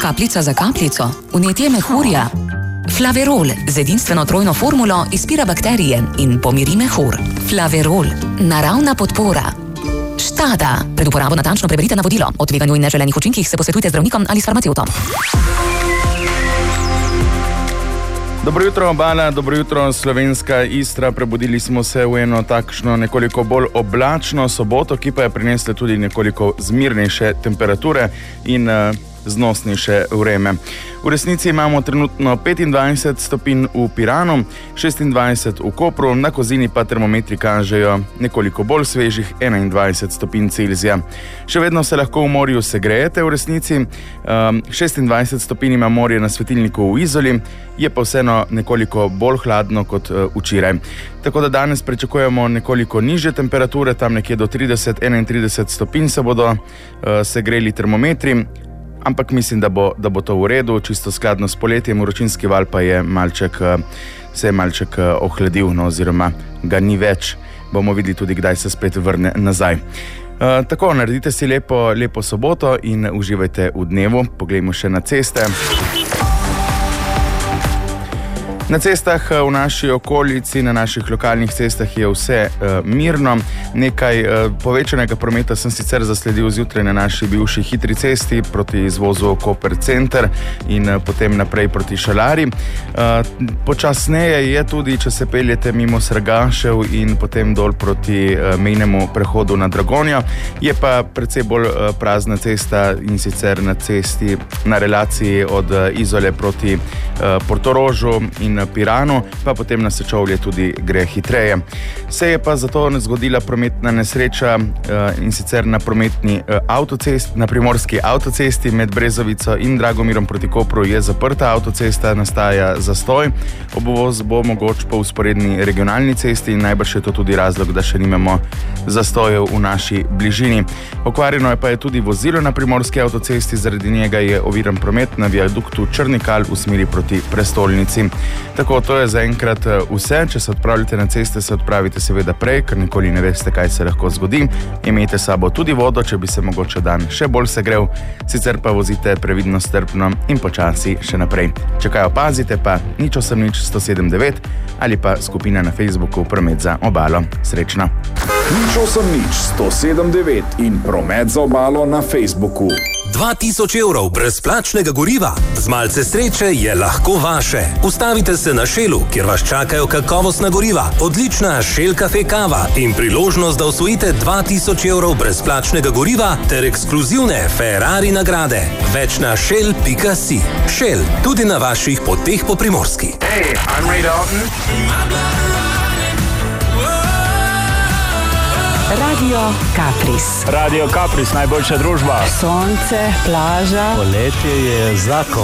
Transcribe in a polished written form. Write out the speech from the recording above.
Kapljica za kapljico, vnetje mehurja. Flaverol z edinstveno trojno formulo izpira bakterije in pomiri mehur. Flaverol, naravna podpora. Štada. Pred uporabo natančno preberite navodilo. O tveganju in neželenih učinkih se posvetujte z zdravnikom ali s farmacevtom. Dobro jutro, Obala, dobro jutro, slovenska Istra. Prebudili smo se v eno takšno nekoliko bolj oblačno soboto, ki pa je prinesla tudi nekoliko zmirnejše temperature in znosnejše vreme. V resnici imamo trenutno 25 stopinj v Piranu, 26 v Kopru, na Kozini pa termometri kažejo nekoliko bolj svežih 21 stopinj Celzija. Še vedno se lahko v morju segrejete v resnici, 26 stopinj ima morje na svetilniku v Izoli, je pa vseeno nekoliko bolj hladno kot včeraj. Tako da danes pričakujemo nekoliko nižje temperature, tam nekje do 30-31 stopinj se bodo segreli termometri, ampak mislim, da bo to v redu, čisto skladno s poletjem. Vročinski val pa se je malček ohladil, oziroma ga ni več. Bomo videli tudi, kdaj se spet vrne nazaj. Tako, naredite si lepo soboto in uživajte v dnevu. Poglejmo še na ceste. Na cestah v naši okolici, na naših lokalnih cestah je vse mirno. Nekaj povečanega prometa sem sicer zasledil zjutraj na naši bivši hitri cesti proti izvozu Koper Center in potem naprej proti Šalari. Počasneje je tudi, če se peljete mimo Sragašev in potem dol proti mejnemu prehodu na Dragonjo. Je pa precej bolj prazna cesta in sicer na cesti na relaciji od Izole proti Portorožu in Piranu, pa potem na Sečovlje tudi gre hitreje. Se je pa zato zgodila prometna nesreča in sicer na na primorski avtocesti med Brezovico in Dragomirom proti Kopru je zaprta avtocesta, nastaja zastoj. Obvoz bo mogoč po vzporedni regionalni cesti in najbrž je to tudi razlog, da še nimamo zastojev v naši bližini. Okvarjeno pa je tudi vozilo na primorski avtocesti, zaradi njega je oviran promet na viaduktu Črnikal v smeri proti prestolnici. Tako, to je zaenkrat vse. Če se odpravljate na ceste, se odpravite seveda prej, ker nikoli ne veste, kaj se lahko zgodi. Imejte sabo tudi vodo, če bi se mogoče dan še bolj segrel, sicer pa vozite previdno, strpno in počasi še naprej. Če kaj opazite, pa 080 107 9 ali pa skupina na Facebooku Promet za obalo. Srečno! 080 107 9 in Promet za obalo na Facebooku. 2000 evrov brezplačnega goriva. Z malce sreče je lahko vaše. Ustavite se na Shellu, kjer vas čakajo kakovostna goriva, odlična Shell Cafe kava in priložnost, da osvojite 2000 evrov brezplačnega goriva ter ekskluzivne Ferrari nagrade. Več na shell.si. Shell, tudi na vaših poteh po Primorski. Hey, I'm Ray Dalton. Radio Kapris. Radio Kapris, najboljša družba. Sonce, plaža. Poletje je zakon.